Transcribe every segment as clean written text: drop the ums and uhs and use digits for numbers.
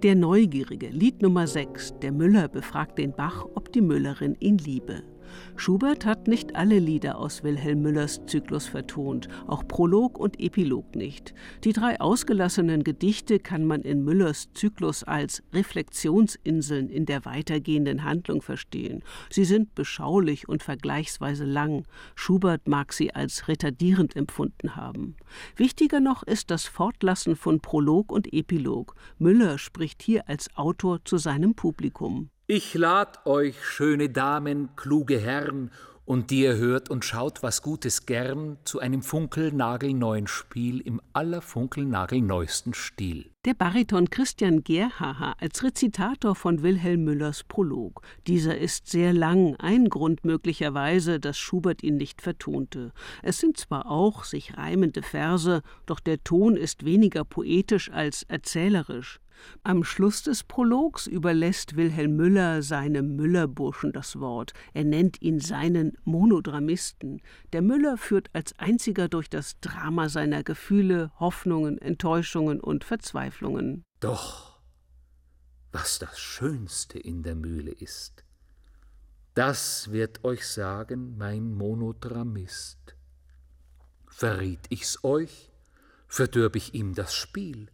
Der Neugierige, Lied Nummer 6. Der Müller befragt den Bach, ob die Müllerin ihn liebe. Schubert hat nicht alle Lieder aus Wilhelm Müllers Zyklus vertont, auch Prolog und Epilog nicht. Die 3 ausgelassenen Gedichte kann man in Müllers Zyklus als Reflexionsinseln in der weitergehenden Handlung verstehen. Sie sind beschaulich und vergleichsweise lang. Schubert mag sie als retardierend empfunden haben. Wichtiger noch ist das Fortlassen von Prolog und Epilog. Müller spricht hier als Autor zu seinem Publikum. Ich lad euch, schöne Damen, kluge Herren, und die ihr hört und schaut was Gutes gern, zu einem funkelnagelneuen Spiel im allerfunkelnagelneuesten Stil. Der Bariton Christian Gerhaher als Rezitator von Wilhelm Müllers Prolog. Dieser ist sehr lang, ein Grund möglicherweise, dass Schubert ihn nicht vertonte. Es sind zwar auch sich reimende Verse, doch der Ton ist weniger poetisch als erzählerisch. Am Schluss des Prologs überlässt Wilhelm Müller seinem Müllerburschen das Wort. Er nennt ihn seinen Monodramisten. Der Müller führt als einziger durch das Drama seiner Gefühle, Hoffnungen, Enttäuschungen und Verzweiflungen. Doch, was das Schönste in der Mühle ist, das wird euch sagen mein Monodramist. Verriet ich's euch, verdürb ich ihm das Spiel.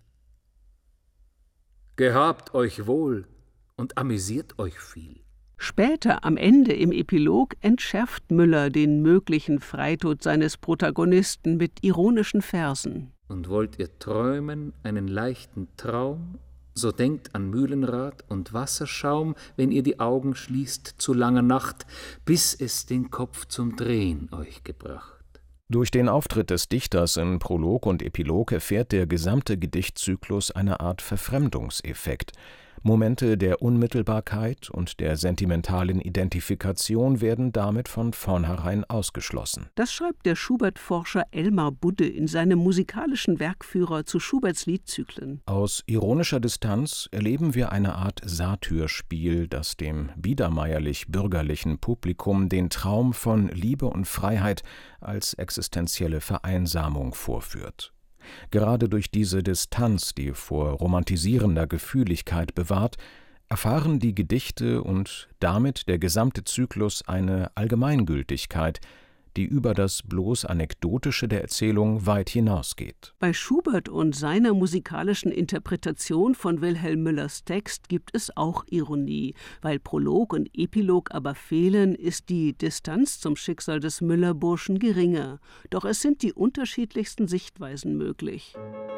Gehabt euch wohl und amüsiert euch viel. Später, am Ende im Epilog, entschärft Müller den möglichen Freitod seines Protagonisten mit ironischen Versen. Und wollt ihr träumen einen leichten Traum, so denkt an Mühlenrad und Wasserschaum, wenn ihr die Augen schließt zu langer Nacht, bis es den Kopf zum Drehen euch gebracht. Durch den Auftritt des Dichters in Prolog und Epilog erfährt der gesamte Gedichtzyklus eine Art Verfremdungseffekt. Momente der Unmittelbarkeit und der sentimentalen Identifikation werden damit von vornherein ausgeschlossen. Das schreibt der Schubert-Forscher Elmar Budde in seinem musikalischen Werkführer zu Schuberts Liedzyklen. Aus ironischer Distanz erleben wir eine Art Satyrspiel, das dem biedermeierlich-bürgerlichen Publikum den Traum von Liebe und Freiheit als existenzielle Vereinsamung vorführt. Gerade durch diese Distanz, die vor romantisierender Gefühligkeit bewahrt, erfahren die Gedichte und damit der gesamte Zyklus eine Allgemeingültigkeit, die über das bloß Anekdotische der Erzählung weit hinausgeht. Bei Schubert und seiner musikalischen Interpretation von Wilhelm Müllers Text gibt es auch Ironie. Weil Prolog und Epilog aber fehlen, ist die Distanz zum Schicksal des Müllerburschen geringer. Doch es sind die unterschiedlichsten Sichtweisen möglich.